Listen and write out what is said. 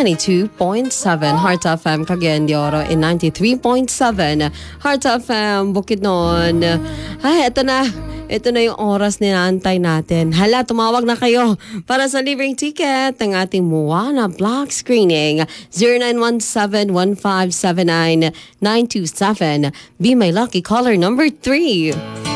92.7 Heart FM Cagayan de Oro and 93.7 Heart FM Bukidnon. Ay, ito na. Ito na yung oras ninaantay natin. Hala, tumawag na kayo para sa libreng ticket ng ating Moana Block Screening. 0917-1579-927. Be my lucky caller number 3.